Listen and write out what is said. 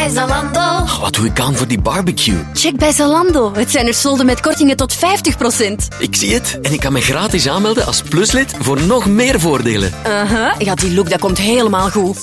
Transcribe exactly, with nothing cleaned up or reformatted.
bij Zalando. Oh, wat doe ik aan voor die barbecue? Check bij Zalando. Het zijn er solden met kortingen tot vijftig procent. Ik zie het. En ik kan me gratis aanmelden als pluslid voor nog meer voordelen. Uh-huh. Ja, die look dat komt helemaal goed.